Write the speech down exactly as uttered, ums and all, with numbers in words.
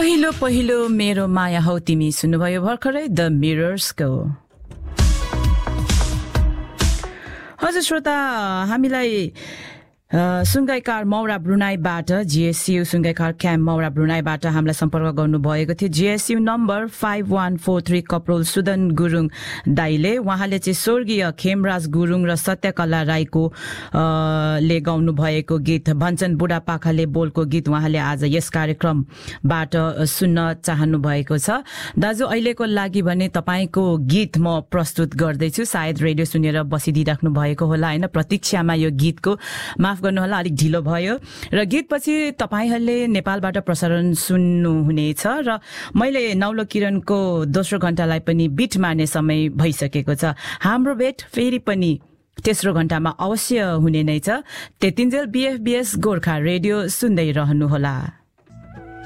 पहिलो पहिलो मेरो माया हौ तिमी सुन्नुभयो भर्खरै द मिरर्सको। हजुर श्रोता, हामीलाई सुनगाईकार मौरा ब्रुनाईबाट जीएसयू सुनगाईकार क्याम्प मौरा ब्रुनाईबाट हामीलाई सम्पर्क गर्नुभएको थियो। GSU number five one four three कप्रोल Sudan Gurung दाईले, उहाँले चाहिँ स्वर्गीय खेमराज गुरुङ र सत्यकला राईको ले गाउनु भएको गीत भन्छन् बुढापाखाले बोलको गीत उहाँले आज यस कार्यक्रमबाट सुन्न चाहनु भएको छ। दाजु, अहिलेको लागि भने तपाईको गीत म प्रस्तुत गर्दैछु। सायद रेडियो सुनेर बसिदिइराख्नु भएको होला हैन, प्रतीक्षामा यो गीतको। माफ गर्नुहोला, अलिक ढिलो भयो र गीतपछि तपाईहरुले नेपालबाट प्रसारण सुन्नुहुनेछ र मैले नौलो किरणको दोस्रो घण्टालाई पनि बिट मार्ने समय भइसकेको छ। हाम्रो भेट फेरि पनि तेस्रो घण्टामा अवश्य हुने नै छ। त्यतिन्जेल बीएफबीएस गोर्खा रेडियो सुन्दै रहनुहोला।